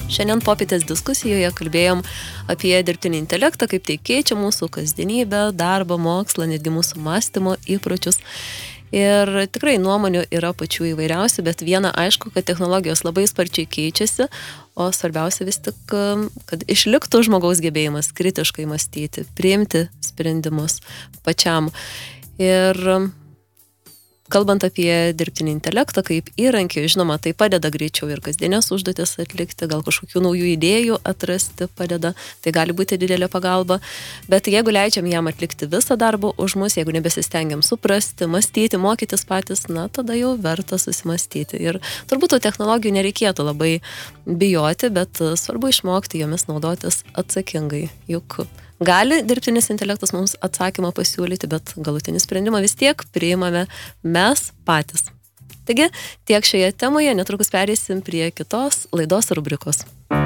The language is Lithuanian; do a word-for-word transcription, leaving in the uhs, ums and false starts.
Šiandien popietės diskusijoje kalbėjom apie dirbtinį intelektą, kaip tai keičia mūsų kasdienybę, darbą, mokslą, netgi mūsų mąstymo įpročius. Ir tikrai nuomonių yra pačių įvairiausių, bet viena aišku, kad technologijos labai sparčiai keičiasi, o svarbiausia vis tik, kad išliktų žmogaus gebėjimas kritiškai mąstyti, priimti sprendimus pačiam. Ir kalbant apie dirbtinį intelektą kaip įrankį, žinoma, tai padeda greičiau ir kasdienės užduotis atlikti, gal kažkokių naujų idėjų atrasti padeda, tai gali būti didelė pagalba, bet jeigu leidžiam jam atlikti visą darbą už mus, jeigu nebesistengiam suprasti, mąstyti, mokytis patys, na, tada jau verta susimastyti. Ir turbūt tų technologijų nereikėtų labai bijoti, bet svarbu išmokti jomis naudotis atsakingai, juk gali dirbtinis intelektas mums atsakymą pasiūlyti, bet galutinį sprendimą vis tiek priimame mes patys. Taigi, tiek šioje temoje, netrukus pereisim prie kitos laidos rubrikos.